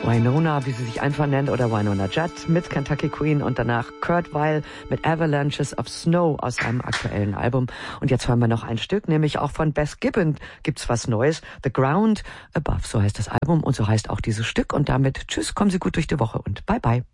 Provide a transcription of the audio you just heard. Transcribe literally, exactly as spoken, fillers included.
Wynonna, wie sie sich einfach nennt, oder Wynonna Judd mit Kentucky Queen und danach Kurt Weill mit Avalanches of Snow aus seinem aktuellen Album. Und jetzt hören wir noch ein Stück, nämlich auch von Beth Gibbon gibt's was Neues. The Ground Above, so heißt das Album und so heißt auch dieses Stück. Und damit tschüss, kommen Sie gut durch die Woche und bye bye.